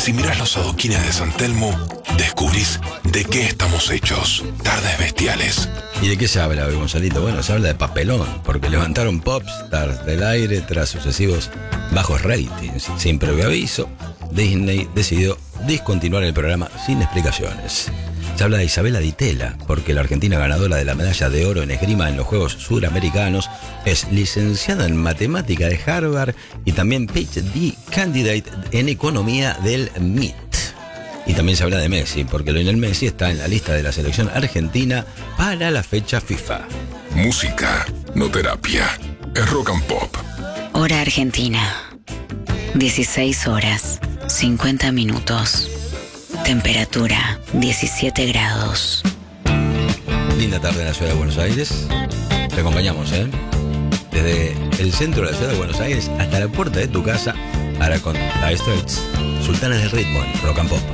Si mirás los adoquines de San Telmo, descubrís de qué estamos hechos. Tardes bestiales. ¿Y de qué se habla hoy, Gonzalito? Bueno, se habla de papelón, porque levantaron Popstars del aire tras sucesivos bajos ratings. Sin previo aviso, Disney decidió discontinuar el programa sin explicaciones. Se habla de Isabela Di Tella, porque la argentina ganadora de la medalla de oro en esgrima en los Juegos Suramericanos es licenciada en matemática de Harvard y también PhD candidate en economía del MIT. Y también se habla de Messi, porque Lionel Messi está en la lista de la selección argentina para la fecha FIFA. Música, no terapia. Es rock and pop. Hora Argentina. 16 horas, 50 minutos. Temperatura, 17 grados. Linda tarde en la ciudad de Buenos Aires. Te acompañamos, desde el centro de la ciudad de Buenos Aires hasta la puerta de tu casa. Ahora con Dire Straits, Sultanes del Ritmo en Rock and Pop.